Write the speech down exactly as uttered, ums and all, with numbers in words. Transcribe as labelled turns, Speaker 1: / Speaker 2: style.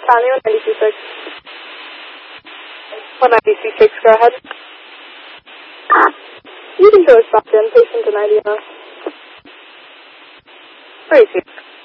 Speaker 1: Stanley one ninety-two six. one ninety-two six, go ahead. You can go as Stockton, patient to ninety. Where is he?